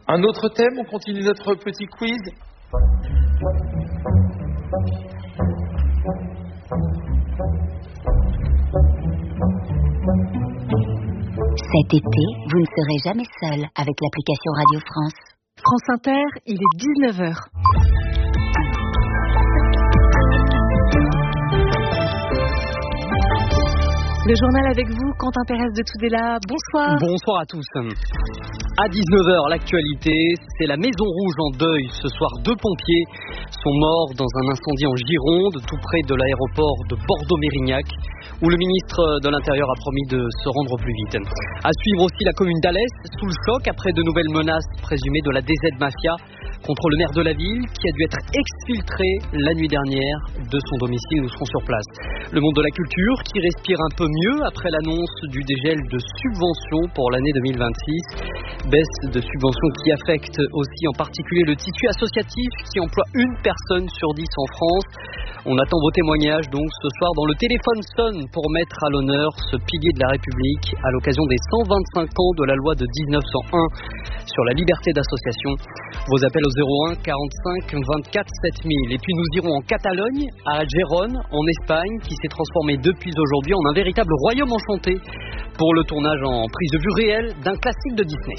Un autre thème, on continue notre petit quiz. Cet été, vous ne serez jamais seul avec l'application Radio France. France Inter, il est 19h. Le journal avec vous, Quentin Pérez de Tudela. Bonsoir. Bonsoir à tous. À 19h, l'actualité, c'est la Maison Rouge en deuil. Ce soir, 2 pompiers sont morts dans un incendie en Gironde, tout près de l'aéroport de Bordeaux-Mérignac, où le ministre de l'Intérieur a promis de se rendre au plus vite. À suivre aussi la commune d'Alès, sous le choc après de nouvelles menaces présumées de la DZ Mafia contre le maire de la ville, qui a dû être exfiltré la nuit dernière de son domicile. Nous serons sur place. Le monde de la culture qui respire un peu mieux après l'annonce du dégel de subventions pour l'année 2026. Baisse de subventions qui affecte aussi en particulier le tissu associatif qui emploie une personne sur 10 en France. On attend vos témoignages donc ce soir dans Le Téléphone sonne pour mettre à l'honneur ce pilier de la République à l'occasion des 125 ans de la loi de 1901 sur la liberté d'association. Vos appels au 01 45 24 7000. Et puis nous irons en Catalogne, à Gérone, en Espagne, qui s'est transformé depuis aujourd'hui en un véritable royaume enchanté pour le tournage en prise de vue réelle d'un classique de Disney.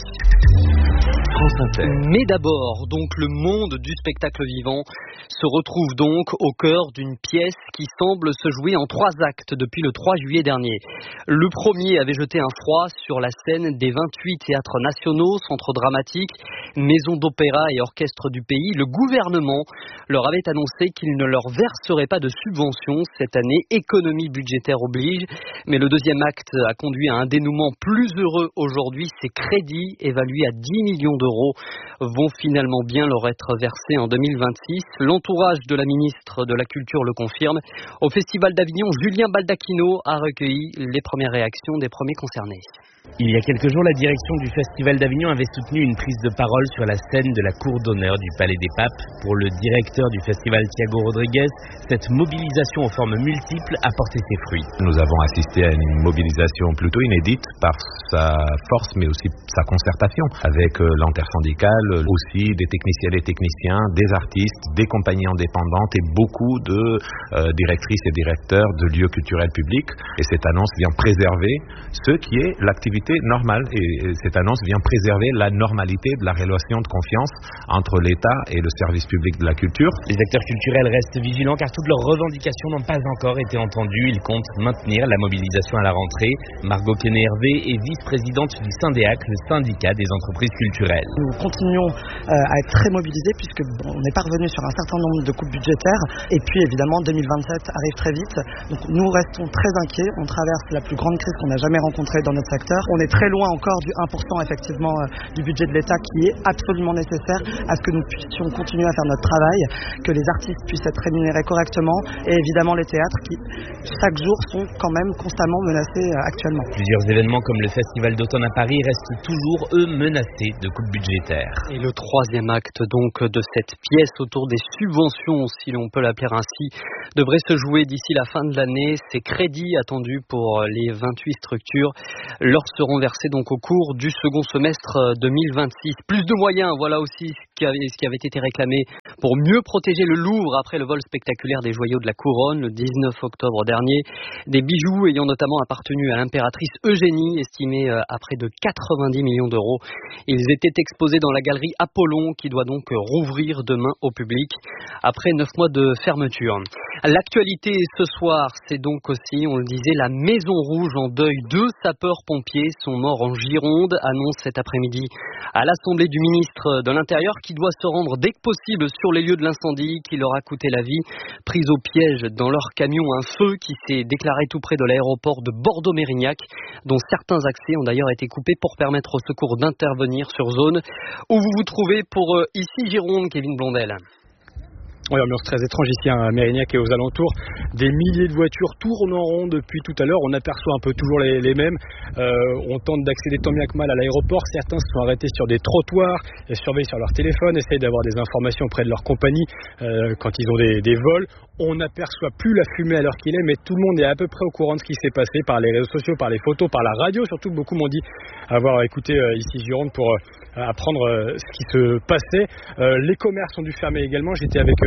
Mais d'abord, donc le monde du spectacle vivant se retrouve donc au cœur d'une pièce qui semble se jouer en 3 actes depuis le 3 juillet dernier. Le premier avait jeté un froid sur la scène des 28 théâtres nationaux, centres dramatiques, maisons d'opéra et orchestres du pays. Le gouvernement leur avait annoncé qu'il ne leur verserait pas de subventions cette année, économie budgétaire oblige. Mais le deuxième acte a conduit à un dénouement plus heureux aujourd'hui. Ces crédits évalués à 10 millions d'euros vont finalement bien leur être versés en 2026. L'entourage de la ministre de la Culture le confirme. Au Festival d'Avignon, Julien Baldacchino a recueilli les premières réactions des premiers concernés. Il y a quelques jours, la direction du Festival d'Avignon avait soutenu une prise de parole sur la scène de la cour d'honneur du Palais des Papes. Pour le directeur du festival, Thiago Rodriguez, cette mobilisation aux formes multiples a porté ses fruits. Nous avons assisté à une mobilisation plutôt inédite par sa force, mais aussi sa concertation avec l'intersyndicale, aussi des techniciennes et techniciens, des artistes, des compagnies indépendantes et beaucoup de directrices et directeurs de lieux culturels publics. Et cette annonce vient préserver ce qui est l'activité normale. Et cette annonce vient préserver la normalité de la relation de confiance entre l'État et le service public de la culture. Les acteurs culturels restent vigilants car toutes leurs revendications n'ont pas encore été entendues. Ils comptent maintenir la mobilisation à la rentrée. Margot Quenet-Hervé est vice-présidente du Syndeac, le syndicat des entreprises culturelles. Nous continuons à être très mobilisés puisque on est parvenu sur un certain nombre de coupes budgétaires et puis évidemment 2027 arrive très vite. Donc nous restons très inquiets. On traverse la plus grande crise qu'on a jamais rencontrée dans notre secteur. On est très loin encore du 1% effectivement du budget de l'État qui est absolument nécessaire à ce que nous puissions continuer à faire notre travail, que les artistes puissent être rémunérés correctement et évidemment les théâtres qui chaque jour sont quand même constamment menacés actuellement. Plusieurs événements comme le Festival d'automne à Paris restent toujours eux menacés de coupes budgétaires. Et le troisième acte donc de cette pièce autour des subventions, si l'on peut l'appeler ainsi, devrait se jouer d'ici la fin de l'année. Ces crédits attendus pour les 28 structures leur seront versés donc au cours du second semestre 2026. Plus de moyens, voilà aussi ce qui avait été réclamé pour mieux protéger le Louvre après le vol spectaculaire des joyaux de la couronne le 19 octobre dernier. Des bijoux ayant notamment appartenu à l'impératrice Eugénie, estimés à près de 90 millions d'euros. Ils étaient exposés dans la galerie Apollon qui doit donc rouvrir demain au public après 9 mois de fermeture. L'actualité ce soir, c'est donc aussi, on le disait, la Maison Rouge en deuil. 2 sapeurs-pompiers sont morts en Gironde, annonce cet après-midi à l'Assemblée du ministre de l'Intérieur qui doit se rendre dès que possible sur les lieux de l'incendie qui leur a coûté la vie. Prise au piège dans leur camion, un feu qui s'est déclaré tout près de l'aéroport de Bordeaux-Mérignac, dont certains accès ont d'ailleurs été coupés pour permettre aux secours d'intervenir sur zone. Où vous vous trouvez pour ici Gironde, Kevin Blondel? Oui, ambiance très étrange ici à Mérignac et aux alentours. Des milliers de voitures tournent en rond depuis tout à l'heure. On aperçoit un peu toujours les mêmes. On tente d'accéder tant bien que mal à l'aéroport. Certains se sont arrêtés sur des trottoirs et surveillent sur leur téléphone, essayent d'avoir des informations auprès de leur compagnie quand ils ont des vols. On n'aperçoit plus la fumée à l'heure qu'il est, mais tout le monde est à peu près au courant de ce qui s'est passé par les réseaux sociaux, par les photos, par la radio. Surtout, beaucoup m'ont dit avoir écouté ici Gironde pour apprendre ce qui se passait. Les commerces ont dû fermer également. J'étais avec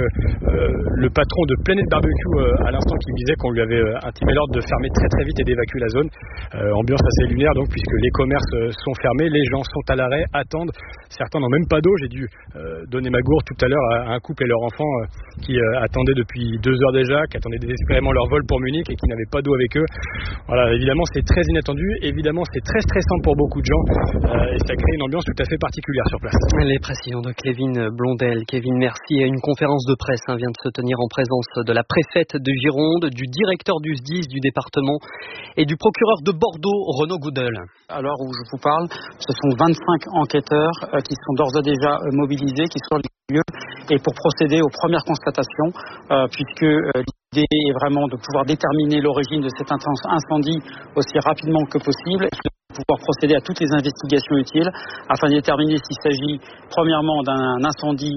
le patron de Planet Barbecue à l'instant qui me disait qu'on lui avait intimé l'ordre de fermer très très vite et d'évacuer la zone. Ambiance assez lunaire donc, puisque les commerces sont fermés, les gens sont à l'arrêt, attendent. Certains n'ont même pas d'eau. J'ai dû donner ma gourde tout à l'heure à un couple et leur enfant qui attendaient depuis 2 heures déjà, qui attendaient désespérément leur vol pour Munich et qui n'avaient pas d'eau avec eux. Voilà, évidemment c'est très inattendu, évidemment c'est très stressant pour beaucoup de gens et ça crée une ambiance tout à fait particulière sur place. Les précisions de Kevin Blondel. Kevin, merci. Une conférence de presse vient de se tenir en présence de la préfète de Gironde, du directeur du SDIS du département et du procureur de Bordeaux, Renaud Goudel. À l'heure où je vous parle, ce sont 25 enquêteurs qui sont d'ores et déjà mobilisés, qui sont sur les lieux et pour procéder aux premières constatations, puisque l'idée est vraiment de pouvoir déterminer l'origine de cet incendie aussi rapidement que possible, de pouvoir procéder à toutes les investigations utiles afin de déterminer s'il s'agit premièrement d'un incendie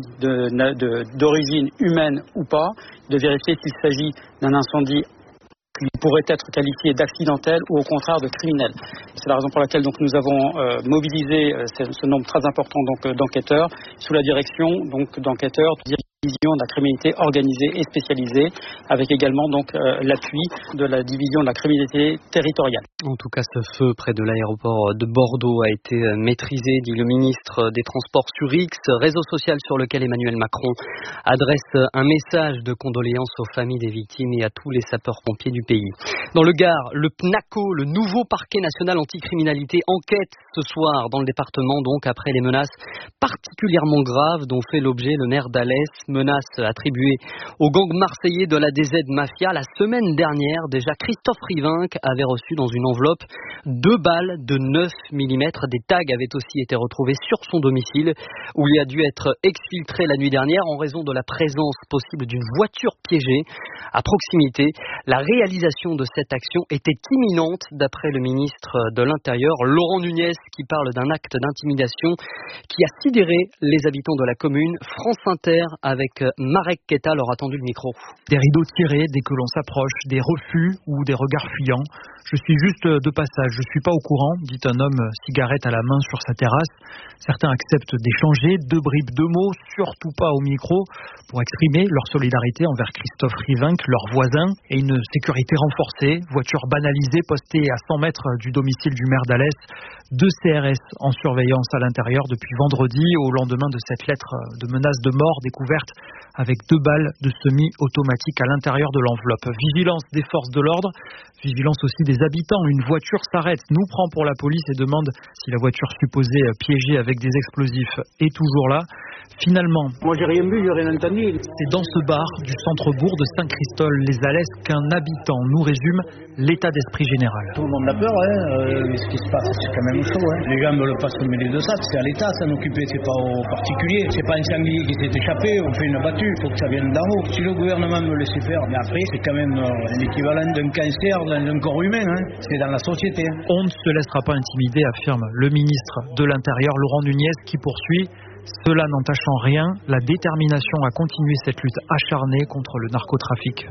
d'origine humaine ou pas, de vérifier s'il s'agit d'un incendie qui pourrait être qualifié d'accidentel ou au contraire de criminel. C'est la raison pour laquelle donc, nous avons mobilisé ce nombre très important d'enquêteurs sous la direction d'enquêteurs de division de la criminalité organisée et spécialisée, avec également donc l'appui de la division de la criminalité territoriale. En tout cas, ce feu près de l'aéroport de Bordeaux a été maîtrisé, dit le ministre des Transports sur X, réseau social sur lequel Emmanuel Macron adresse un message de condoléances aux familles des victimes et à tous les sapeurs-pompiers du pays. Dans le Gard, le PNACO, le nouveau parquet national anticriminalité, enquête ce soir dans le département, donc après les menaces particulièrement graves dont fait l'objet le maire d'Alès, menaces attribuées au gang marseillais de la DZ Mafia. La semaine dernière, déjà, Christophe Rivinc avait reçu dans une enveloppe 2 balles de 9 mm. Des tags avaient aussi été retrouvés sur son domicile où il a dû être exfiltré la nuit dernière en raison de la présence possible d'une voiture piégée à proximité. La réalisation de cette action était imminente d'après le ministre de l'Intérieur, Laurent Nunez, qui parle d'un acte d'intimidation qui a sidéré les habitants de la commune. France Inter avec Marek Keta leur a tendu le micro. Des rideaux tirés dès que l'on s'approche, des refus ou des regards fuyants. Je suis juste de passage, je suis pas au courant, dit un homme cigarette à la main sur sa terrasse. Certains acceptent d'échanger 2 bribes de mots, surtout pas au micro, pour exprimer leur solidarité envers Christophe Rivinc, leur voisin, et une sécurité renforcée, voiture banalisée postée à 100 mètres du domicile du maire d'Alès, 2 CRS en surveillance à l'intérieur depuis vendredi, au lendemain de cette lettre de menace de mort découverte avec 2 balles de semi-automatique à l'intérieur de l'enveloppe. Vigilance des forces de l'ordre, vigilance aussi des habitants. Une voiture s'arrête, nous prend pour la police et demande si la voiture supposée piégée avec des explosifs est toujours là. Finalement, moi j'ai rien vu, j'ai rien entendu. C'est dans ce bar du centre-bourg de Saint-Christol-les-Alès qu'un habitant nous résume l'état d'esprit général. Tout le monde a peur, ce qui se passe, c'est quand même chaud. Les gens veulent pas se mêler de ça, c'est à l'État s'en occuper, c'est pas aux particuliers. C'est pas un sanglier qui s'est échappé, on fait une battue, il faut que ça vienne d'en haut. Si le gouvernement me laissait faire, mais après c'est quand même l'équivalent d'un cancer dans un corps humain, c'est dans la société. On ne se laissera pas intimider, affirme le ministre de l'Intérieur, Laurent Nunez, qui poursuit. Cela n'entachant rien, la détermination à continuer cette lutte acharnée contre le narcotrafic.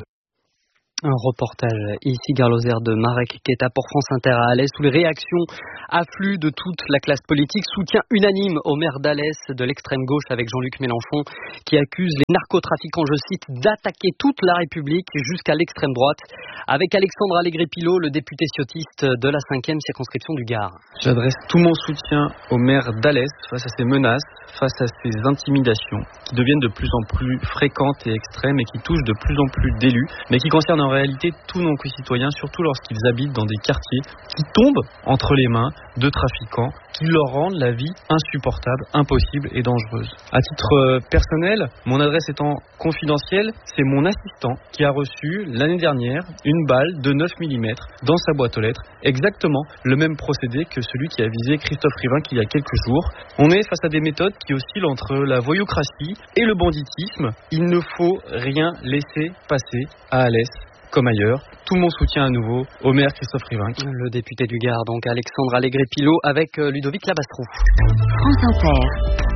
Un reportage ici, Gare Lozère, de Marek Keta pour France Inter à Alès, où les réactions affluent de toute la classe politique. Soutien unanime au maire d'Alès de l'extrême gauche avec Jean-Luc Mélenchon qui accuse les narcotrafiquants, je cite, d'attaquer toute la République jusqu'à l'extrême droite. Avec Alexandre Allégret-Pilot, le député ciotiste de la 5e circonscription du Gard. J'adresse tout mon soutien au maire d'Alès face à ces menaces, face à ces intimidations qui deviennent de plus en plus fréquentes et extrêmes et qui touchent de plus en plus d'élus, mais qui concernent en réalité tous nos concitoyens, surtout lorsqu'ils habitent dans des quartiers qui tombent entre les mains de trafiquants qui leur rendent la vie insupportable, impossible et dangereuse. À titre personnel, mon adresse étant confidentielle, c'est mon assistant qui a reçu l'année dernière une balle de 9 mm dans sa boîte aux lettres, exactement le même procédé que celui qui a visé Christophe Rivinc il y a quelques jours. On est face à des méthodes qui oscillent entre la voyoucratie et le banditisme. Il ne faut rien laisser passer à Alès comme ailleurs. Tout mon soutien à nouveau au maire Christophe Rivinc. Le député du Gard, donc Alexandre Allégret-Pilot avec Ludovic Labastrou. France Inter.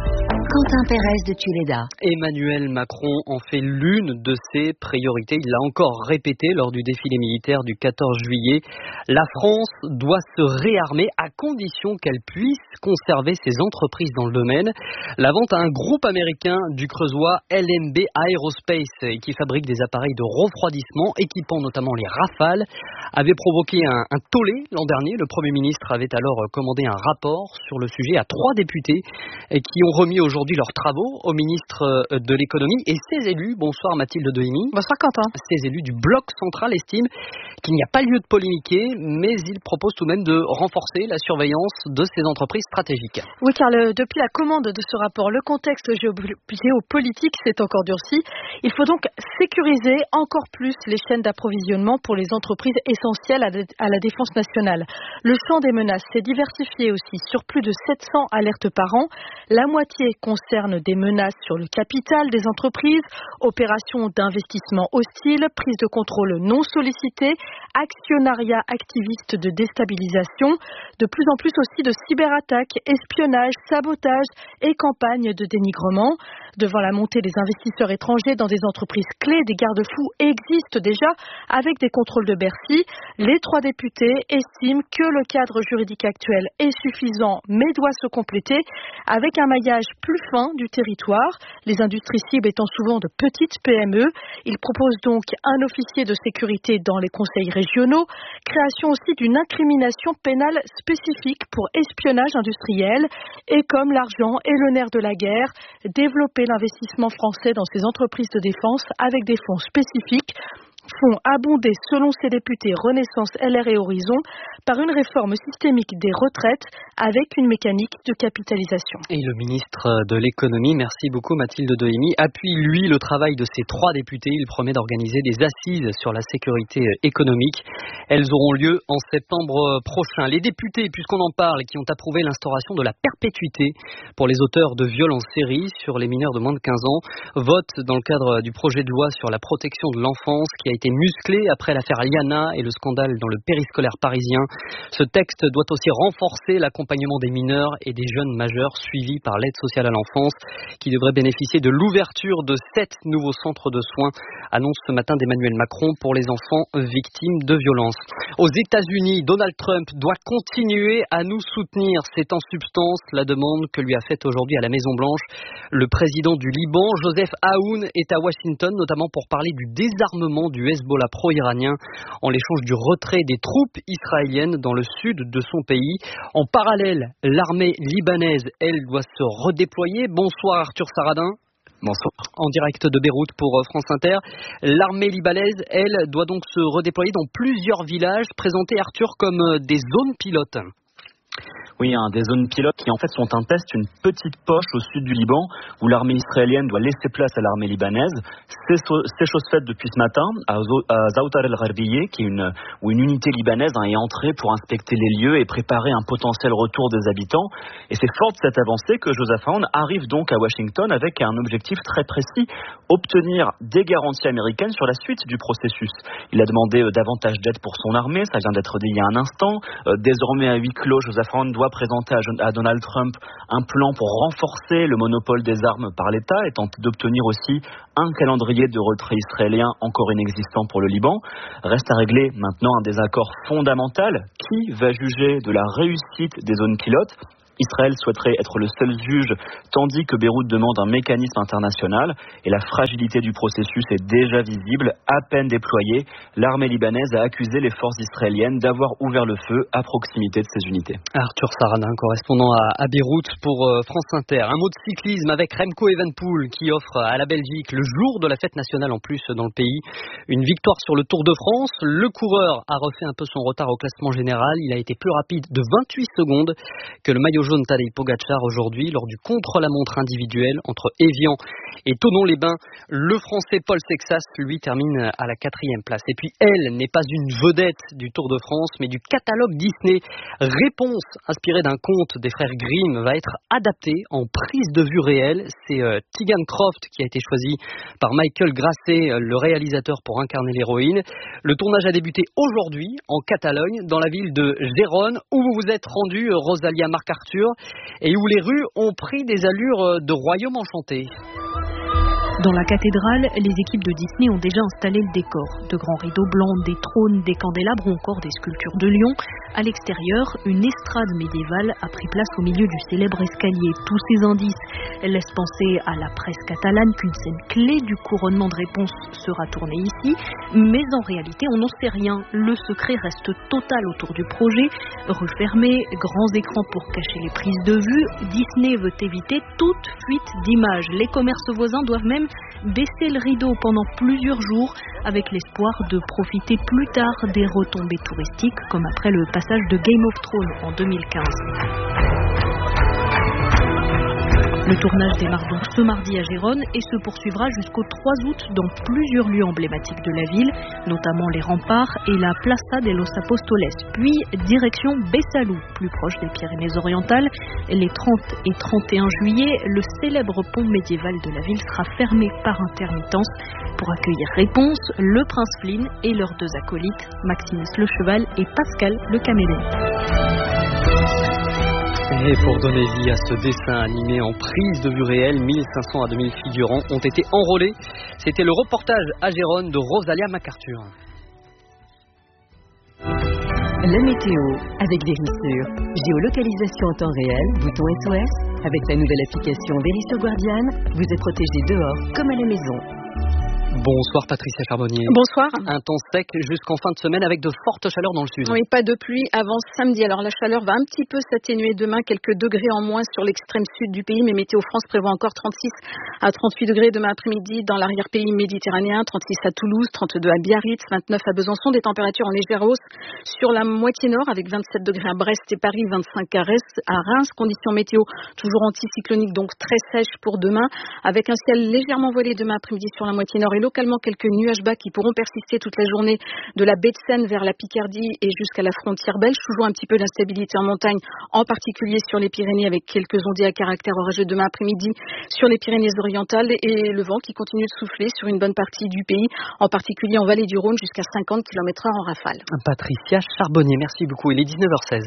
Quentin Pérez de Tuleda. Emmanuel Macron en fait l'une de ses priorités. Il l'a encore répété lors du défilé militaire du 14 juillet. La France doit se réarmer à condition qu'elle puisse conserver ses entreprises dans le domaine. La vente à un groupe américain du Creusois, LMB Aerospace, qui fabrique des appareils de refroidissement équipant notamment les Rafales, avait provoqué un tollé l'an dernier. Le Premier ministre avait alors commandé un rapport sur le sujet à 3 députés qui ont remis aujourd'hui leurs travaux au ministre de l'économie et ses élus. Bonsoir Mathilde Dehimi. Bonsoir Quentin. Ces élus du bloc central estiment qu'il n'y a pas lieu de polémiquer, mais ils proposent tout de même de renforcer la surveillance de ces entreprises stratégiques. Oui, car depuis la commande de ce rapport, le contexte géopolitique s'est encore durci. Il faut donc sécuriser encore plus les chaînes d'approvisionnement pour les entreprises essentielles à la défense nationale. Le champ des menaces s'est diversifié aussi sur plus de 700 alertes par an. La moitié concerne des menaces sur le capital des entreprises, opérations d'investissement hostiles, prise de contrôle non sollicitée, actionnariat activiste de déstabilisation, de plus en plus aussi de cyberattaques, espionnage, sabotage et campagnes de dénigrement. Devant la montée des investisseurs étrangers dans des entreprises clés, des garde-fous existent déjà avec des contrôles de Bercy. Les 3 députés estiment que le cadre juridique actuel est suffisant mais doit se compléter avec un maillage plus fin du territoire, les industries cibles étant souvent de petites PME. Ils proposent donc un officier de sécurité dans les conseils régionaux, création aussi d'une incrimination pénale spécifique pour espionnage industriel et comme l'argent est le nerf de la guerre, développer l'investissement français dans ces entreprises de défense avec des fonds spécifiques. Fonds abondés, selon ces députés Renaissance, LR et Horizon, par une réforme systémique des retraites avec une mécanique de capitalisation. Et le ministre de l'économie, merci beaucoup Mathilde Dehimi, appuie lui le travail de ces 3 députés. Il promet d'organiser des assises sur la sécurité économique. Elles auront lieu en septembre prochain. Les députés, puisqu'on en parle, qui ont approuvé l'instauration de la perpétuité pour les auteurs de viols en série sur les mineurs de moins de 15 ans, votent dans le cadre du projet de loi sur la protection de l'enfance qui a été musclé après l'affaire Liana et le scandale dans le périscolaire parisien. Ce texte doit aussi renforcer l'accompagnement des mineurs et des jeunes majeurs suivis par l'aide sociale à l'enfance qui devrait bénéficier de l'ouverture de 7 nouveaux centres de soins, annonce ce matin d'Emmanuel Macron pour les enfants victimes de violences. Aux États-Unis, Donald Trump doit continuer à nous soutenir. C'est en substance la demande que lui a faite aujourd'hui à la Maison-Blanche le président du Liban, Joseph Aoun, est à Washington, notamment pour parler du désarmement du Hezbollah pro-iranien en l'échange du retrait des troupes israéliennes dans le sud de son pays. En parallèle, l'armée libanaise, elle, doit se redéployer. Bonsoir Arthur Saradin. Bonsoir. En direct de Beyrouth pour France Inter. L'armée libanaise, elle, doit donc se redéployer dans plusieurs villages, présentés, Arthur, comme des zones pilotes. Oui, des zones pilotes qui en fait sont un test, une petite poche au sud du Liban où l'armée israélienne doit laisser place à l'armée libanaise. C'est chose faite depuis ce matin à Zaoutar el-Gharbiyeh, où une unité libanaise est entrée pour inspecter les lieux et préparer un potentiel retour des habitants. Et c'est fort de cette avancée que Joseph Aoun arrive donc à Washington avec un objectif très précis, obtenir des garanties américaines sur la suite du processus. Il a demandé davantage d'aide pour son armée, ça vient d'être dit il y a un instant. Désormais à huis clos, Joseph Aoun doit présenter à Donald Trump un plan pour renforcer le monopole des armes par l'État et tenter d'obtenir aussi un calendrier de retrait israélien encore inexistant pour le Liban. Reste à régler maintenant un désaccord fondamental. Qui va juger de la réussite des zones pilotes ? Israël souhaiterait être le seul juge, tandis que Beyrouth demande un mécanisme international. Et la fragilité du processus est déjà visible. À peine déployée, l'armée libanaise a accusé les forces israéliennes d'avoir ouvert le feu à proximité de ces unités. Arthur Saradin, correspondant à Beyrouth pour France Inter. Un mot de cyclisme avec Remco Evenepoel qui offre à la Belgique, le jour de la fête nationale en plus dans le pays, une victoire sur le Tour de France. Le coureur a refait un peu son retard au classement général. Il a été plus rapide de 28 secondes que le maillot jaune Tadej Pogačar aujourd'hui lors du contre-la-montre individuel entre Évian et Thonon-les-Bains. Le Français Paul Sexas, lui, termine à la 4e place. Et puis elle n'est pas une vedette du Tour de France, mais du catalogue Disney. Réponse inspirée d'un conte des frères Grimm va être adaptée en prise de vue réelle. C'est Tegan Croft qui a été choisi par Michael Grasset, le réalisateur, pour incarner l'héroïne. Le tournage a débuté aujourd'hui en Catalogne, dans la ville de Gérone, où vous vous êtes rendu, Rosalia Marc-Arthur. culture et où les rues ont pris des allures de royaume enchanté. Dans la cathédrale, les équipes de Disney ont déjà installé le décor. De grands rideaux blancs, des trônes, des candélabres ou encore des sculptures de lions. À l'extérieur, une estrade médiévale a pris place au milieu du célèbre escalier. Tous ces indices laissent penser à la presse catalane qu'une scène clé du couronnement de réponse sera tournée ici. Mais en réalité, on n'en sait rien. Le secret reste total autour du projet. Rue fermée, grands écrans pour cacher les prises de vue. Disney veut éviter toute fuite d'images. Les commerces voisins doivent même baisser le rideau pendant plusieurs jours avec l'espoir de profiter plus tard des retombées touristiques comme après le passage de Game of Thrones en 2015. Le tournage démarre donc ce mardi à Gérone et se poursuivra jusqu'au 3 août dans plusieurs lieux emblématiques de la ville, notamment les remparts et la Plaza de los Apóstoles. Puis direction Besalú, plus proche des Pyrénées-Orientales. Les 30 et 31 juillet, le célèbre pont médiéval de la ville sera fermé par intermittence pour accueillir Réponse, le prince Flynn et leurs 2 acolytes, Maximus le Cheval et Pascal le Caméléon. Et pour donner vie à ce dessin animé en prise de vue réelle, 1500 à 2000 figurants ont été enrôlés. C'était le reportage à Gérone de Rosalia MacArthur. La météo avec Vérissure. Géolocalisation en temps réel, bouton SOS. Avec la nouvelle application Vérissure Guardian, vous êtes protégé dehors comme à la maison. Bonsoir Patricia Charbonnier. Bonsoir. Un temps sec jusqu'en fin de semaine avec de fortes chaleurs dans le sud. Oui, pas de pluie avant samedi. Alors la chaleur va un petit peu s'atténuer demain, quelques degrés en moins sur l'extrême sud du pays, mais Météo France prévoit encore 36 à 38 degrés demain après-midi dans l'arrière-pays méditerranéen, 36 à Toulouse, 32 à Biarritz, 29 à Besançon, des températures en légère hausse sur la moitié nord avec 27 degrés à Brest et Paris, 25 à Reims, conditions météo toujours anticycloniques, donc très sèches pour demain, avec un ciel légèrement voilé demain après-midi sur la moitié nord et localement quelques nuages bas qui pourront persister toute la journée de la baie de Seine vers la Picardie et jusqu'à la frontière belge. Toujours un petit peu d'instabilité en montagne, en particulier sur les Pyrénées avec quelques ondées à caractère orageux demain après-midi sur les Pyrénées-Orientales et le vent qui continue de souffler sur une bonne partie du pays, en particulier en vallée du Rhône jusqu'à 50 km/h en rafale. Patricia Charbonnier, merci beaucoup. Il est 19h16.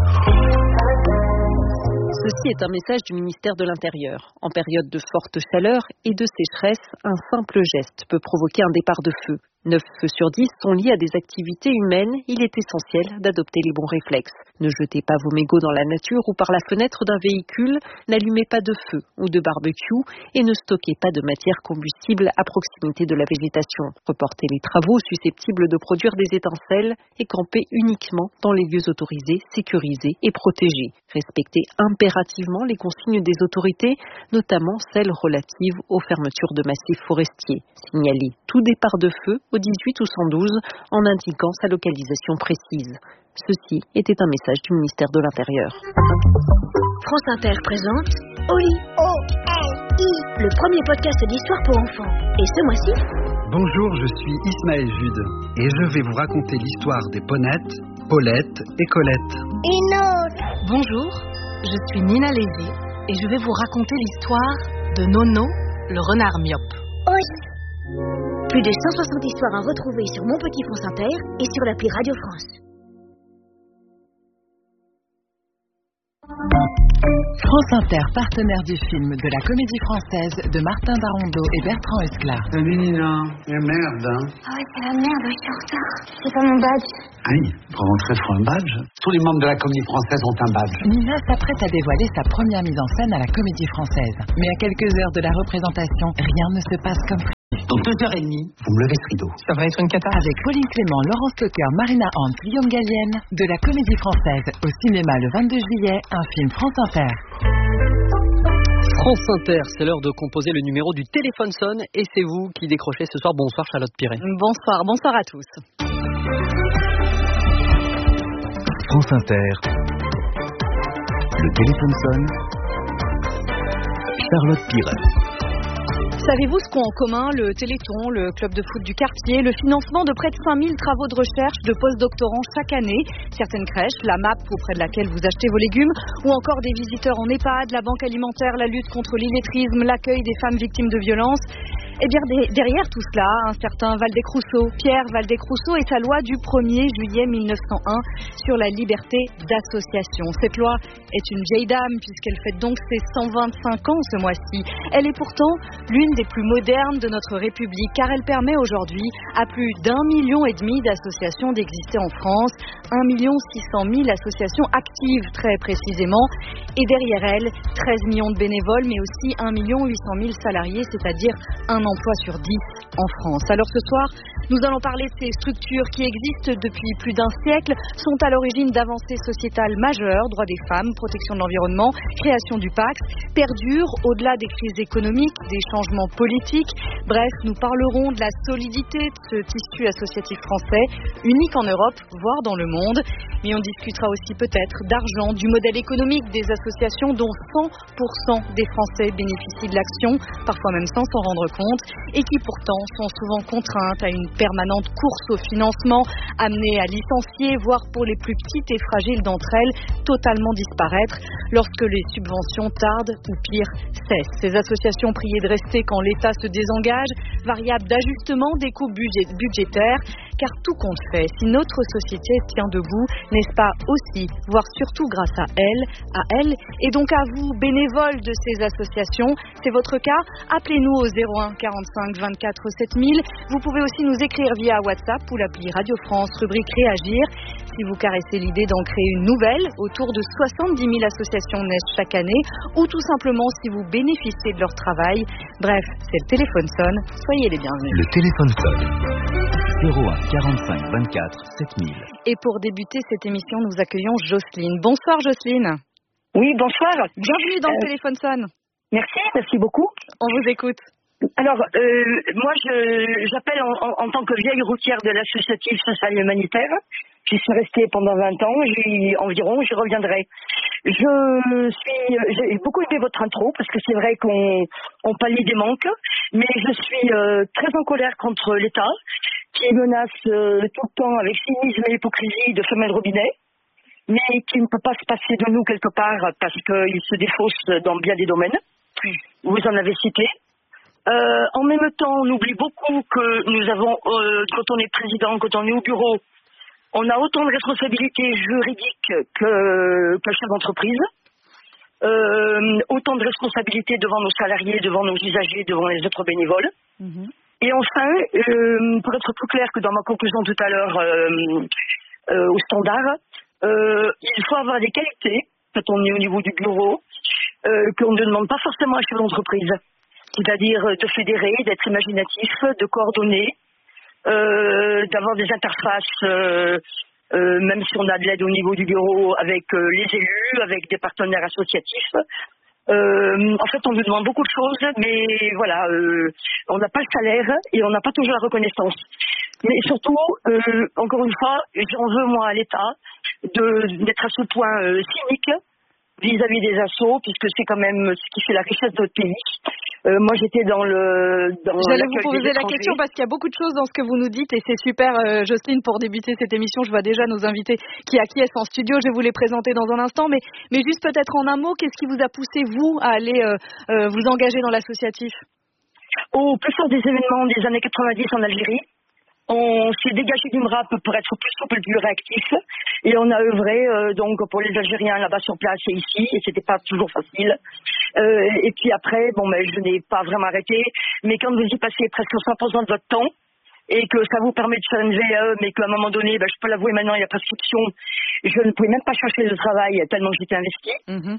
Ceci est un message du ministère de l'Intérieur. En période de forte chaleur et de sécheresse, un simple geste peut provoquer un départ de feu. 9 feux sur 10 sont liés à des activités humaines. Il est essentiel d'adopter les bons réflexes. Ne jetez pas vos mégots dans la nature ou par la fenêtre d'un véhicule. N'allumez pas de feu ou de barbecue et ne stockez pas de matière combustible à proximité de la végétation. Reportez les travaux susceptibles de produire des étincelles et campez uniquement dans les lieux autorisés, sécurisés et protégés. Respectez impérativement les consignes des autorités, notamment celles relatives aux fermetures de massifs forestiers. Signalez tout départ de feu au 18 ou 112 en indiquant sa localisation précise. Ceci était un message du ministère de l'Intérieur. France Inter présente Oli, O-L-I, le premier podcast d'histoire pour enfants. Et ce mois-ci... Bonjour, je suis Ismaël Jude et je vais vous raconter l'histoire des Ponettes, Paulette et Colette. Bonjour, je suis Nina Lévy et je vais vous raconter l'histoire de Nono, le renard myope. Plus de 160 histoires à retrouver sur Mon Petit France Inter et sur l'appli Radio France. France Inter, partenaire du film de la Comédie Française de Martin Darondeau et Bertrand Esclar. Salut Nina, merde hein. Ah ouais, c'est la merde, je suis en retard. C'est pas mon badge. Aïe, pour rentrer, faut un badge. Tous les membres de la Comédie Française ont un badge. Nina s'apprête à dévoiler sa première mise en scène à la Comédie Française. Mais à quelques heures de la représentation, rien ne se passe comme prévu. Dans 2h30, vous me levez ce rideau. Ça va être une cata. Avec Pauline Clément, Laurence Cocker, Marina Hans, Guillaume Gallienne, de la Comédie Française au cinéma le 22 juillet, un film France Inter. France Inter, c'est l'heure de composer le numéro du téléphone sonne et c'est vous qui décrochez ce soir. Bonsoir Charlotte Piret. Bonsoir à tous. France Inter, le téléphone sonne. Charlotte Piret. Savez-vous ce qu'ont en commun le Téléthon, le club de foot du quartier, le financement de près de 5000 travaux de recherche de post-doctorants chaque année, certaines crèches, la MAP auprès de laquelle vous achetez vos légumes, ou encore des visiteurs en EHPAD, la banque alimentaire, la lutte contre l'illettrisme, l'accueil des femmes victimes de violences. Et bien derrière tout cela, un certain Valdez-Crousseau, Pierre Valdez-Crousseau et sa loi du 1er juillet 1901 sur la liberté d'association. Cette loi est une vieille dame puisqu'elle fête donc ses 125 ans ce mois-ci. Elle est pourtant l'une des plus modernes de notre République car elle permet aujourd'hui à plus d'1,5 million d'associations d'exister en France, 1 600 000 associations actives très précisément et derrière elle 13 millions de bénévoles mais aussi 1 800 000 salariés, c'est-à-dire un emploi sur 10 en France. Alors ce soir, nous allons parler de ces structures qui existent depuis plus d'un siècle, sont à l'origine d'avancées sociétales majeures, droits des femmes, protection de l'environnement, création du Pacs, perdurent au-delà des crises économiques, des changements politiques. Bref, nous parlerons de la solidité de ce tissu associatif français, unique en Europe, voire dans le monde. Mais on discutera aussi peut-être d'argent, du modèle économique des associations dont 100% des Français bénéficient de l'action, parfois même sans s'en rendre compte, et qui pourtant sont souvent contraintes à une permanente course au financement, amenées à licencier, voire pour les plus petites et fragiles d'entre elles, totalement disparaître lorsque les subventions tardent ou pire cessent. Ces associations priées de rester quand l'État se désengage, variables d'ajustement des coupes budgétaires, car tout compte fait, si notre société tient debout, n'est-ce pas aussi, voire surtout grâce à elle, et donc à vous, bénévoles de ces associations. C'est votre cas? Appelez-nous au 01 45 24 7000. Vous pouvez aussi nous écrire via WhatsApp ou l'appli Radio France, rubrique Réagir. Si vous caressez l'idée d'en créer une nouvelle, autour de 70 000 associations naissent chaque année, ou tout simplement si vous bénéficiez de leur travail. Bref, c'est le téléphone sonne, soyez les bienvenus. Le téléphone sonne. 01 45 24 7000. Et pour débuter cette émission, nous accueillons Jocelyne. Bonsoir Jocelyne. Oui, bonsoir. Bienvenue dans le téléphone sonne. Merci beaucoup. On vous écoute. Alors, moi, j'appelle en tant que vieille routière de l'associatif social humanitaire. J'y suis restée pendant 20 ans, j'y reviendrai. J'ai beaucoup aimé votre intro parce que c'est vrai qu'on pallie des manques, mais je suis très en colère contre l'État qui menace tout le temps avec cynisme et hypocrisie de fermer le robinet, mais qui ne peut pas se passer de nous quelque part parce qu'il se défausse dans bien des domaines. Vous en avez cité. En même temps, on oublie beaucoup que nous avons, quand on est président, quand on est au bureau, on a autant de responsabilités juridiques que chef d'entreprise, autant de responsabilités devant nos salariés, devant nos usagers, devant les autres bénévoles. Et enfin, pour être plus clair que dans ma conclusion tout à l'heure au standard, il faut avoir des qualités quand on est au niveau du bureau qu'on ne demande pas forcément à un chef d'entreprise. C'est-à-dire de fédérer, d'être imaginatif, de coordonner, d'avoir des interfaces, même si on a de l'aide au niveau du bureau avec les élus, avec des partenaires associatifs. En fait, on nous demande beaucoup de choses, mais voilà, on n'a pas le salaire et on n'a pas toujours la reconnaissance. Mais surtout, encore une fois, j'en veux moi à l'État d'être à ce point cynique vis-à-vis des assos, puisque c'est quand même ce qui fait la richesse de notre pays. Moi, j'étais J'allais vous poser la question parce qu'il y a beaucoup de choses dans ce que vous nous dites et c'est super, Jocelyne, pour débuter cette émission. Je vois déjà nos invités qui acquiescent en studio. Je vais vous les présenter dans un instant, mais juste peut-être en un mot, qu'est-ce qui vous a poussé, vous, à aller vous engager dans l'associatif? Au plus fort des événements des années 90 en Algérie, on s'est dégagé du MRAP pour être plus souple, plus réactif, et on a œuvré donc pour les Algériens là-bas sur place et ici, et c'était pas toujours facile. Et puis après, je n'ai pas vraiment arrêté, mais quand vous y passez presque 100% de votre temps, et que ça vous permet de faire une VAE, mais qu'à un moment donné, je peux l'avouer maintenant, il y a prescription, je ne pouvais même pas chercher de travail tellement j'étais investie.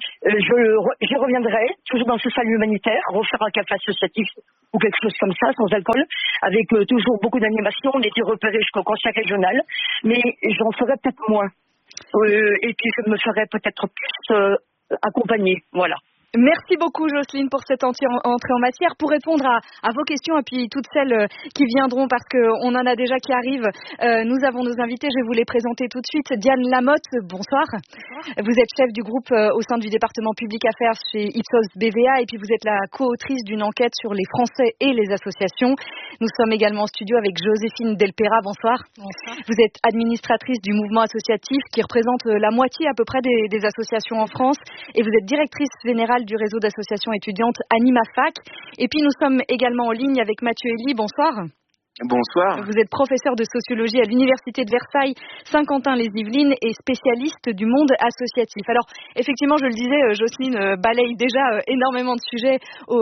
Je reviendrai, toujours dans ce salut humanitaire, refaire un café associatif ou quelque chose comme ça, sans alcool, avec toujours beaucoup d'animation. On était repérés jusqu'au conseil régional, mais j'en ferai peut-être moins. Et puis je me ferai peut-être plus accompagner, voilà. Merci beaucoup Jocelyne pour cette entrée en matière. Pour répondre à vos questions et puis toutes celles qui viendront parce qu'on en a déjà qui arrivent, nous avons nos invités, je vais vous les présenter tout de suite. Diane Lamotte, bonsoir. Vous êtes chef du groupe au sein du département Public Affaires chez Ipsos BVA et puis vous êtes la co-autrice d'une enquête sur les Français et les associations. Nous sommes également en studio avec Joséphine Delpera, bonsoir. Bonsoir. Vous êtes administratrice du mouvement associatif qui représente la moitié à peu près des associations en France et vous êtes directrice générale générale du réseau d'associations étudiantes AnimaFac. Et puis nous sommes également en ligne avec Mathieu Elie. Bonsoir. Bonsoir. Vous êtes professeur de sociologie à l'Université de Versailles, Saint-Quentin-les-Yvelines et spécialiste du monde associatif. Alors, effectivement, je le disais, Jocelyne balaye déjà énormément de sujets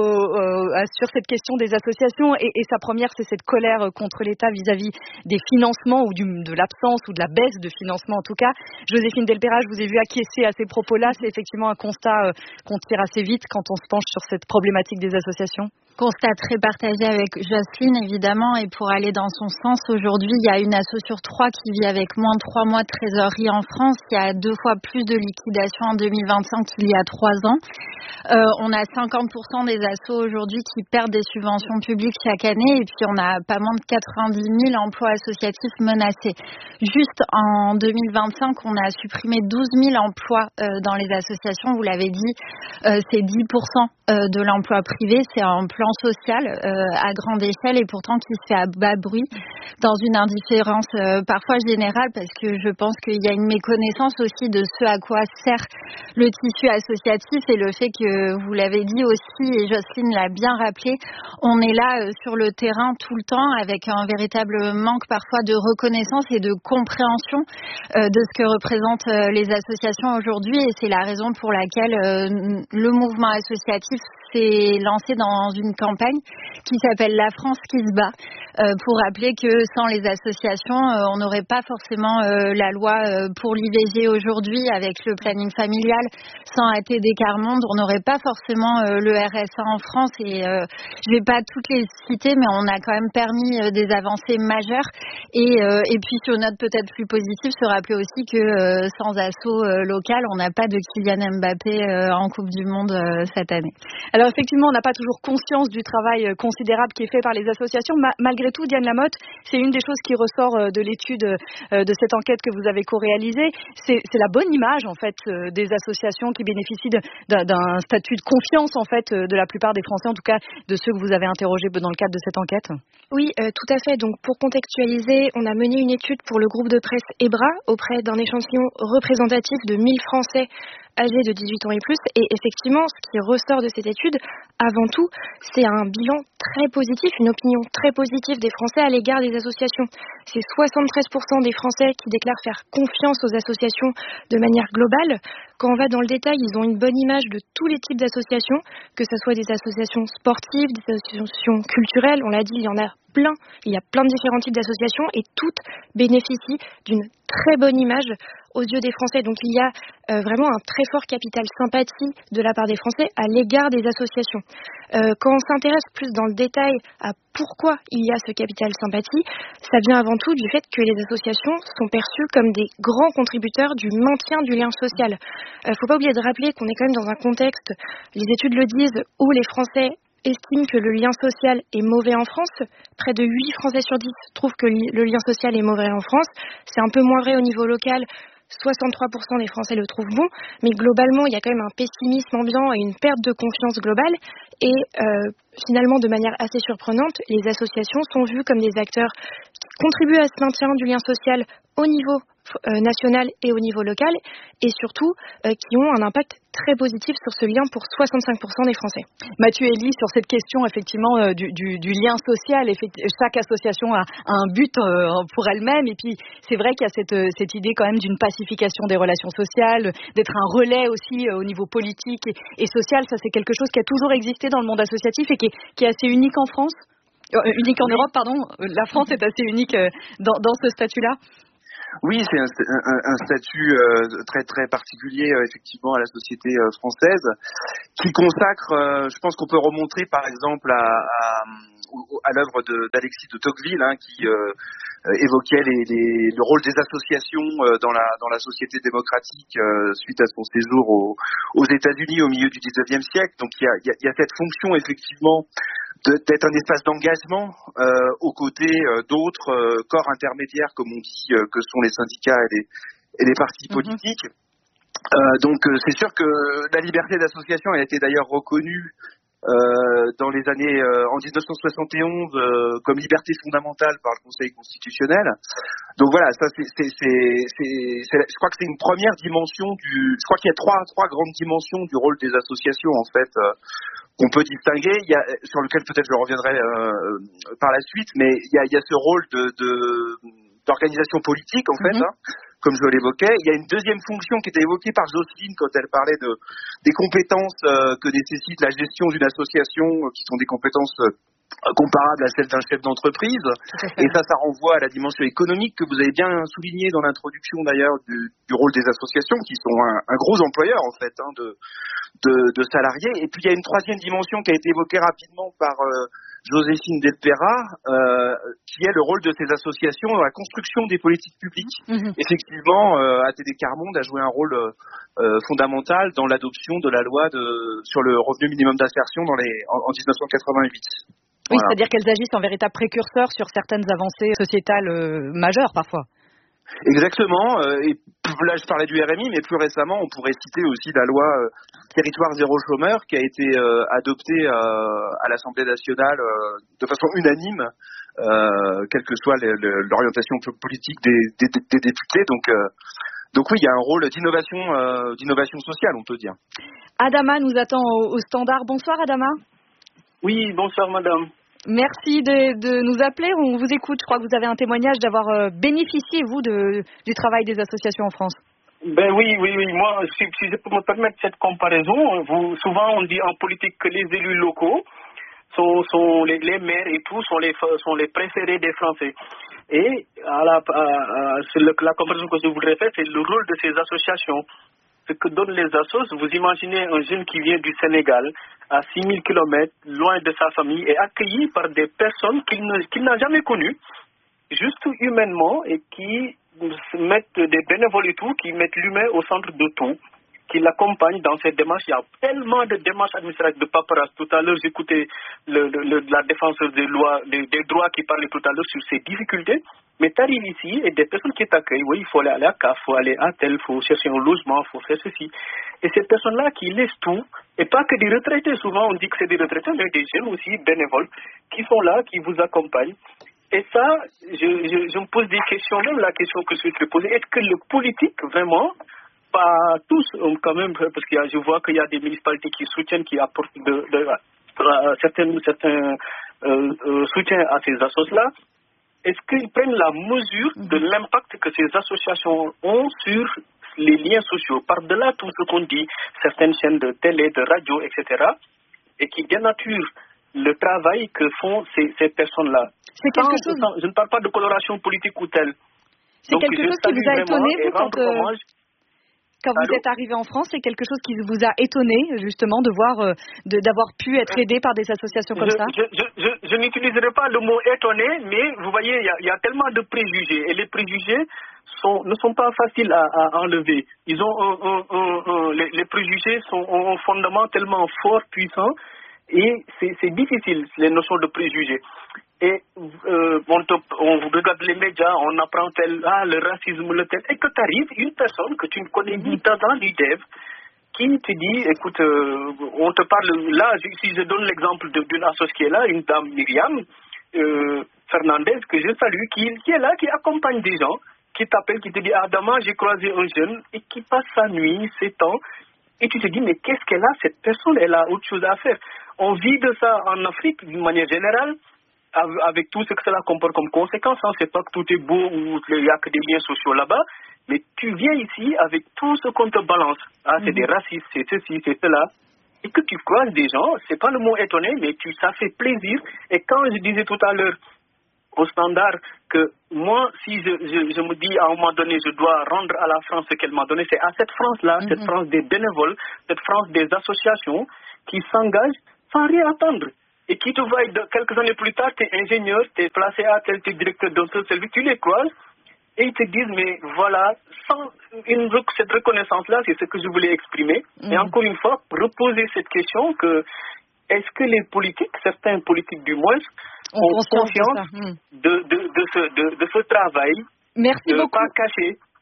sur cette question des associations et sa première, c'est cette colère contre l'État vis-à-vis des financements ou de l'absence ou de la baisse de financement en tout cas. Joséphine Delpera, je vous ai vu acquiescer à ces propos-là. C'est effectivement un constat qu'on tire assez vite quand on se penche sur cette problématique des associations. Constat très partagé avec Jocelyne, évidemment, et pour aller dans son sens, aujourd'hui, il y a une asso sur 3 qui vit avec moins de 3 mois de trésorerie en France. Il y a 2 fois plus de liquidations en 2025 qu'il y a 3 ans. On a 50% des assos aujourd'hui qui perdent des subventions publiques chaque année, et puis on a pas moins de 90 000 emplois associatifs menacés. Juste en 2025, on a supprimé 12 000 emplois dans les associations. Vous l'avez dit, c'est 10% de l'emploi privé. C'est un plan social à grande échelle et pourtant qui se fait à bas bruit dans une indifférence parfois générale, parce que je pense qu'il y a une méconnaissance aussi de ce à quoi sert le tissu associatif et le fait que, vous l'avez dit aussi et Jocelyne l'a bien rappelé, on est là sur le terrain tout le temps avec un véritable manque parfois de reconnaissance et de compréhension de ce que représentent les associations aujourd'hui, et c'est la raison pour laquelle le mouvement associatif s'est lancé dans une campagne qui s'appelle La France qui se bat, pour rappeler que sans les associations, on n'aurait pas forcément la loi pour l'IVG aujourd'hui avec le planning familial. Sans ATD Quart Monde, on n'aurait pas forcément le RSA en France, et je vais pas toutes les citer, mais on a quand même permis des avancées majeures. Et puis sur une note peut-être plus positive, se rappeler aussi que sans assaut local, on n'a pas de Kylian Mbappé en Coupe du Monde cette année. Alors effectivement, on n'a pas toujours conscience du travail considérable qui est fait par les associations. Malgré tout, Diane Lamotte, c'est une des choses qui ressort de l'étude de cette enquête que vous avez co-réalisée. C'est la bonne image en fait des associations qui bénéficient d'un statut de confiance en fait de la plupart des Français, en tout cas de ceux que vous avez interrogés dans le cadre de cette enquête. Oui, tout à fait. Donc pour contextualiser, on a mené une étude pour le groupe de presse EBRA auprès d'un échantillon représentatif de 1000 Français âgés de 18 ans et plus, et effectivement, ce qui ressort de cette étude, avant tout, c'est un bilan très positif, une opinion très positive des Français à l'égard des associations. C'est 73% des Français qui déclarent faire confiance aux associations de manière globale. Quand on va dans le détail, ils ont une bonne image de tous les types d'associations, que ce soit des associations sportives, des associations culturelles, on l'a dit, il y en a plein, il y a plein de différents types d'associations et toutes bénéficient d'une très bonne image aux yeux des Français. Donc il y a vraiment un très fort capital sympathie de la part des Français à l'égard des associations. Quand on s'intéresse plus dans le détail à pourquoi il y a ce capital sympathie, ça vient avant tout du fait que les associations sont perçues comme des grands contributeurs du maintien du lien social. Faut pas oublier de rappeler qu'on est quand même dans un contexte, les études le disent, où les Français estiment que le lien social est mauvais en France. Près de 8 Français sur 10 trouvent que le lien social est mauvais en France. C'est un peu moins vrai au niveau local. 63% des Français le trouvent bon, mais globalement, il y a quand même un pessimisme ambiant et une perte de confiance globale. Et finalement, de manière assez surprenante, les associations sont vues comme des acteurs qui contribuent à ce maintien du lien social au niveau national et au niveau local, et surtout qui ont un impact très positif sur ce lien pour 65% des Français. Mathieu Elie, sur cette question effectivement du lien social, chaque association a un but pour elle-même, et puis c'est vrai qu'il y a cette idée quand même d'une pacification des relations sociales, d'être un relais aussi au niveau politique et social. Ça, c'est quelque chose qui a toujours existé dans le monde associatif et qui est assez unique en France, unique en Europe, pardon. La France est assez unique dans ce statut-là. Oui, c'est un statut très très particulier effectivement à la société française, qui consacre, je pense qu'on peut remontrer par exemple à l'œuvre d'Alexis de Tocqueville, qui évoquait le rôle des associations dans la société démocratique suite à son séjour aux États-Unis au milieu du XIXe siècle. Donc il y a cette fonction effectivement d'être un espace d'engagement aux côtés d'autres corps intermédiaires, comme on dit, que sont les syndicats et les partis politiques. Donc c'est sûr que la liberté d'association a été d'ailleurs reconnue dans les années en 1971 comme liberté fondamentale par le Conseil constitutionnel. Donc voilà, ça je crois que c'est une première dimension je crois qu'il y a trois grandes dimensions du rôle des associations en fait qu'on peut distinguer. Il y a, sur lequel peut-être je reviendrai par la suite, mais il y a ce rôle d'organisation politique en fait, comme je l'évoquais. Il y a une deuxième fonction qui était évoquée par Jocelyne quand elle parlait des compétences que nécessite la gestion d'une association, qui sont des compétences comparables à celles d'un chef d'entreprise. Et ça renvoie à la dimension économique que vous avez bien souligné dans l'introduction d'ailleurs du rôle des associations, qui sont un gros employeur en fait de salariés. Et puis il y a une troisième dimension qui a été évoquée rapidement par Joséphine Delpera, qui est le rôle de ces associations dans la construction des politiques publiques. Effectivement, ATD Quart Monde a joué un rôle fondamental dans l'adoption de la loi sur le revenu minimum d'insertion en 1988. Oui, voilà. C'est-à-dire qu'elles agissent en véritable précurseur sur certaines avancées sociétales majeures parfois. Exactement. Et là, je parlais du RMI, mais plus récemment, on pourrait citer aussi la loi Territoire zéro chômeur qui a été adoptée à l'Assemblée nationale de façon unanime, quelle que soit l'orientation politique des députés. Donc oui, il y a un rôle d'innovation sociale, on peut dire. Adama nous attend au standard. Bonsoir Adama. Oui, bonsoir madame. Merci de nous appeler. On vous écoute. Je crois que vous avez un témoignage d'avoir bénéficié, vous, du travail des associations en France. Ben oui. Moi, si je peux me permettre cette comparaison, souvent on dit en politique que les élus locaux sont les maires et tout sont les préférés des Français. Et la comparaison que je voudrais faire, c'est le rôle de ces associations. Ce que donnent les assos, vous imaginez un jeune qui vient du Sénégal, à 6000 km, loin de sa famille, et accueilli par des personnes qu'il n'a jamais connues, juste humainement, et qui mettent des bénévoles et tout, qui mettent l'humain au centre de tout, qui l'accompagnent dans cette démarche. Il y a tellement de démarches administratives de paperasse. Tout à l'heure, j'écoutais la défenseur des droits qui parlait tout à l'heure sur ces difficultés. Mais tu arrives ici et des personnes qui t'accueillent, oui, il faut aller à la CAF, il faut aller à tel, il faut chercher un logement, il faut faire ceci. Et ces personnes-là qui laissent tout, et pas que des retraités, souvent on dit que c'est des retraités, mais des jeunes aussi, bénévoles, qui sont là, qui vous accompagnent. Et ça, je me pose des questions, même la question que je vais te poser, est-ce que le politique, vraiment, pas tous quand même, parce que je vois qu'il y a des municipalités qui soutiennent, qui apportent certains soutiens à ces assos-là, est-ce qu'ils prennent la mesure de l'impact que ces associations ont sur les liens sociaux, par-delà tout ce qu'on dit, certaines chaînes de télé, de radio, etc., et qui dénaturent le travail que font ces personnes-là. C'est quelque chose... Je ne parle pas de coloration politique ou telle. C'est quelque chose qui vous a étonné, vous, quand vous êtes arrivé en France, c'est quelque chose qui vous a étonné, justement, de voir, d'avoir pu être aidé par des associations comme ça? Je n'utiliserai pas le mot étonné, mais vous voyez, il y a tellement de préjugés, et les préjugés ne sont pas faciles à enlever. Ils ont les préjugés ont un fondement tellement fort, puissant, et c'est difficile, les notions de préjugés. Et on regarde les médias, on apprend le racisme, le tel, et que tu arrives, une personne que tu ne connais ni dans l'IDEV, qui te dit, écoute, on te parle, là, si je donne l'exemple d'une associée qui est là, une dame Myriam Fernandez, que je salue, qui est là, qui accompagne des gens, qui t'appelle, qui te dit, Adama, j'ai croisé un jeune, et qui passe sa nuit, ses temps, et tu te dis, mais qu'est-ce qu'elle a, cette personne, elle a autre chose à faire. On vit de ça en Afrique, d'une manière générale, avec tout ce que cela comporte comme conséquence. C'est pas que tout est beau ou il n'y a que des liens sociaux là-bas, mais tu viens ici avec tout ce qu'on te balance. C'est des racistes, c'est ceci, c'est cela. Et que tu croises des gens, c'est pas le mot étonné, mais ça fait plaisir. Et quand je disais tout à l'heure au standard que moi, si je me dis à un moment donné, je dois rendre à la France ce qu'elle m'a donné, c'est à cette France-là, cette France des bénévoles, cette France des associations qui s'engagent sans rien attendre. Et qui te voient quelques années plus tard, tu es ingénieur, tu es placé à tel directeur d'un seul service, tu les croises et ils te disent, mais voilà, sans cette reconnaissance-là, c'est ce que je voulais exprimer. Et encore une fois, reposer cette question que est-ce que les politiques, certains politiques du moins, ont conscience de ce travail, Merci beaucoup. Pas caché.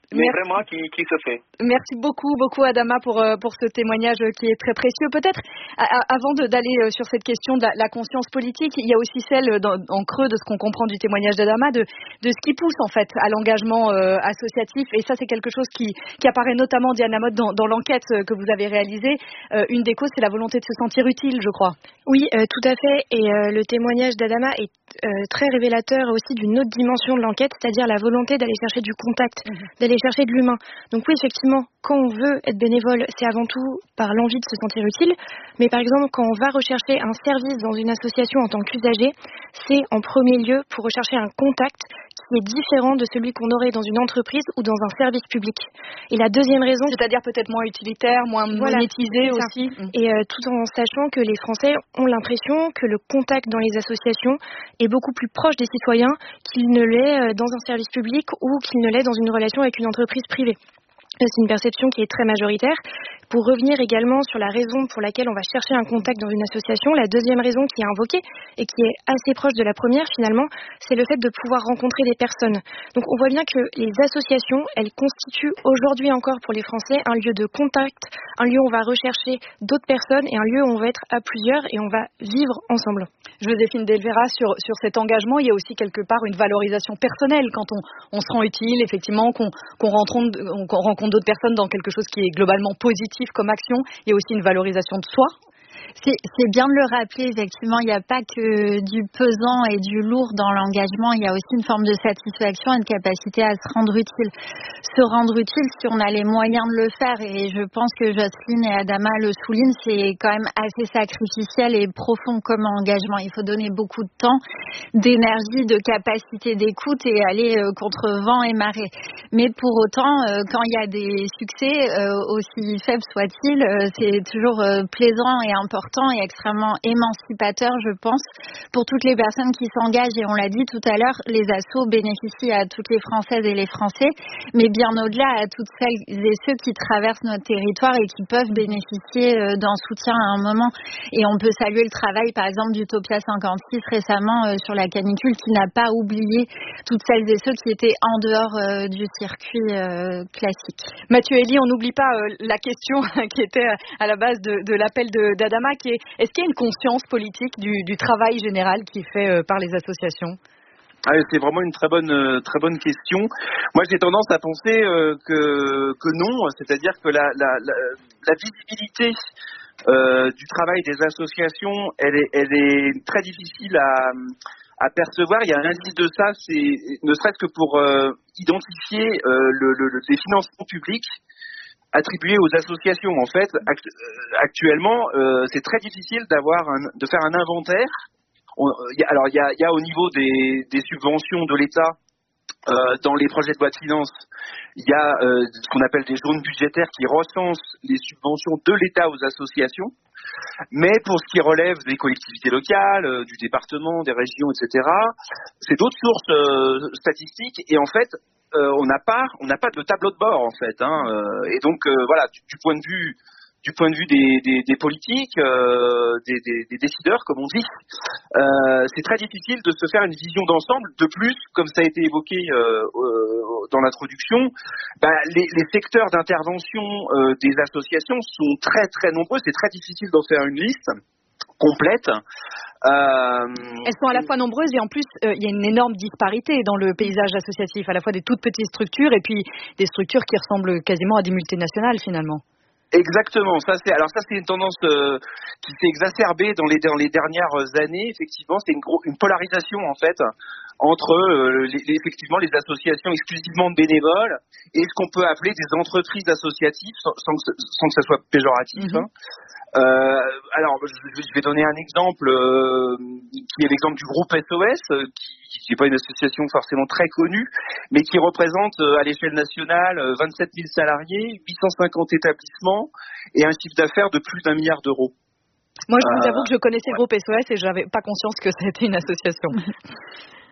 mais vraiment qui se fait. Merci beaucoup Adama pour ce témoignage qui est très précieux. Peut-être avant d'aller sur cette question de la conscience politique, il y a aussi celle en creux de ce qu'on comprend du témoignage d'Adama de ce qui pousse en fait à l'engagement associatif, et ça c'est quelque chose qui apparaît notamment, Diana Motte, dans l'enquête que vous avez réalisée. Une des causes, c'est la volonté de se sentir utile, je crois. Oui, tout à fait, et le témoignage d'Adama est très révélateur aussi d'une autre dimension de l'enquête, c'est-à-dire la volonté d'aller chercher du contact, d'aller chercher de l'humain. Donc oui, effectivement, quand on veut être bénévole, c'est avant tout par l'envie de se sentir utile, mais par exemple, quand on va rechercher un service dans une association en tant qu'usager, c'est en premier lieu pour rechercher un contact qui est différent de celui qu'on aurait dans une entreprise ou dans un service public. Et la deuxième raison... C'est-à-dire peut-être moins utilitaire, moins monétisé aussi. Et tout en sachant que les Français ont l'impression que le contact dans les associations est beaucoup plus proche des citoyens qu'il ne l'est dans un service public ou qu'il ne l'est dans une relation avec une entreprise privée. C'est une perception qui est très majoritaire. Pour revenir également sur la raison pour laquelle on va chercher un contact dans une association, la deuxième raison qui est invoquée et qui est assez proche de la première finalement, c'est le fait de pouvoir rencontrer des personnes. Donc on voit bien que les associations, elles constituent aujourd'hui encore pour les Français un lieu de contact, un lieu où on va rechercher d'autres personnes et un lieu où on va être à plusieurs et on va vivre ensemble. Joséphine Delvera, sur cet engagement, il y a aussi quelque part une valorisation personnelle quand on se rend utile, effectivement, qu'on rencontre d'autres personnes dans quelque chose qui est globalement positif comme action. Il y a aussi une valorisation de soi. C'est bien de le rappeler, effectivement, il n'y a pas que du pesant et du lourd dans l'engagement, il y a aussi une forme de satisfaction et une capacité à se rendre utile. Se rendre utile si on a les moyens de le faire, et je pense que Jocelyne et Adama le soulignent, c'est quand même assez sacrificiel et profond comme engagement. Il faut donner beaucoup de temps, d'énergie, de capacité d'écoute et aller contre vent et marée. Mais pour autant, quand il y a des succès, aussi faibles soient-ils, c'est toujours plaisant et important et extrêmement émancipateur, je pense, pour toutes les personnes qui s'engagent. Et on l'a dit tout à l'heure, les assos bénéficient à toutes les Françaises et les Français, mais bien au-delà à toutes celles et ceux qui traversent notre territoire et qui peuvent bénéficier d'un soutien à un moment. Et on peut saluer le travail, par exemple, d'Utopia 56 récemment sur la canicule, qui n'a pas oublié toutes celles et ceux qui étaient en dehors du circuit classique. Mathieu Elie, on n'oublie pas la question qui était à la base de l'appel d'Adama, qui est: est-ce qu'il y a une conscience politique du travail général qui est fait par les associations ? C'est vraiment une très bonne question. Moi, j'ai tendance à penser que non, c'est-à-dire que la visibilité du travail des associations, elle est très difficile à percevoir. Il y a un indice de ça, c'est ne serait-ce que pour identifier les financements publics attribués aux associations. En fait, actuellement, c'est très difficile de faire un inventaire. Il y a au niveau des subventions de l'État dans les projets de loi de finances, il y a ce qu'on appelle des zones budgétaires qui recensent les subventions de l'État aux associations. Mais pour ce qui relève des collectivités locales, du département, des régions, etc., c'est d'autres sources statistiques. Et en fait, on n'a pas de tableau de bord, en fait. Et donc, voilà, du point de vue des politiques, des décideurs, comme on dit, c'est très difficile de se faire une vision d'ensemble. De plus, comme ça a été évoqué dans l'introduction, les secteurs d'intervention des associations sont très très nombreux. C'est très difficile d'en faire une liste complète. Elles sont à la fois nombreuses et en plus il y a une énorme disparité dans le paysage associatif, à la fois des toutes petites structures et puis des structures qui ressemblent quasiment à des multinationales finalement. Exactement. Ça c'est une tendance qui s'est exacerbée dans les dernières années. Effectivement, c'est une polarisation en fait entre effectivement les associations exclusivement de bénévoles et ce qu'on peut appeler des entreprises associatives sans que ça soit péjoratif. Alors, je vais donner un exemple qui est l'exemple du groupe SOS, qui n'est pas une association forcément très connue, mais qui représente à l'échelle nationale 27 000 salariés, 850 établissements et un chiffre d'affaires de plus d'1 milliard d'euros. Moi, je vous avoue que je connaissais le groupe SOS et je n'avais pas conscience que c'était une association.